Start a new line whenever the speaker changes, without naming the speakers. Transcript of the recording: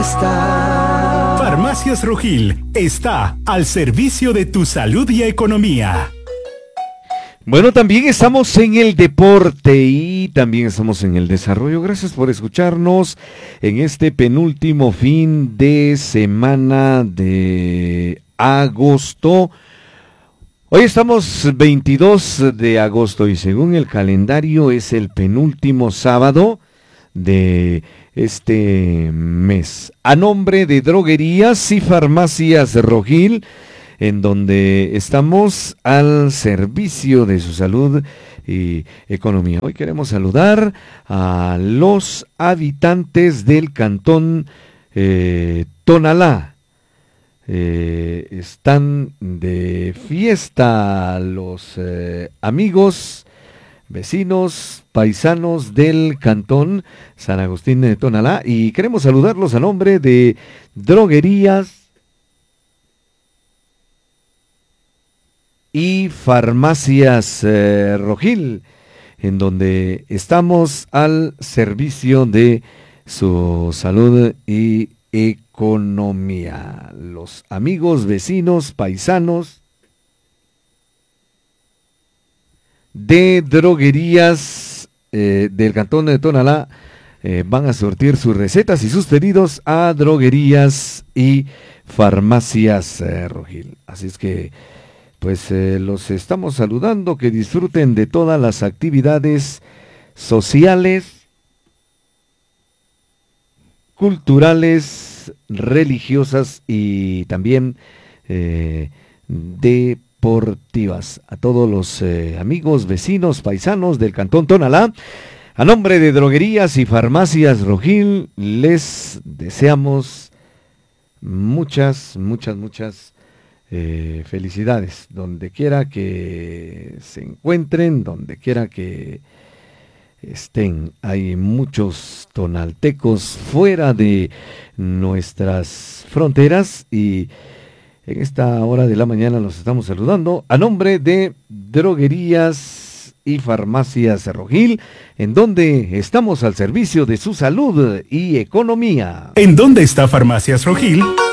está.
Farmacias Rojil está al servicio de tu salud y economía.
Bueno, también estamos en el deporte y también estamos en el desarrollo. Gracias por escucharnos en este penúltimo fin de semana de agosto. Hoy estamos 22 de agosto y según el calendario es el penúltimo sábado de este mes. A nombre de Droguerías y Farmacias Rojil, en donde estamos al servicio de su salud y economía. Hoy queremos saludar a los habitantes del cantón Tonalá. Están de fiesta los amigos, vecinos, paisanos del cantón San Agustín de Tonalá y queremos saludarlos a nombre de Droguerías y Farmacias Rojil, en donde estamos al servicio de su salud y economía. Los amigos, vecinos, paisanos de Droguerías del cantón de Tonalá van a surtir sus recetas y sus pedidos a Droguerías y Farmacias Rojil. Así es que pues los estamos saludando, que disfruten de todas las actividades sociales, culturales, religiosas y también deportivas. A todos los amigos, vecinos, paisanos del cantón Tonalá, a nombre de Droguerías y Farmacias Rojil, les deseamos muchas felicidades, donde quiera que se encuentren, donde quiera que estén. Hay muchos tonaltecos fuera de nuestras fronteras y en esta hora de la mañana los estamos saludando a nombre de Droguerías y Farmacias Rojil, en donde estamos al servicio de su salud y economía.
¿En dónde está Farmacias Rojil?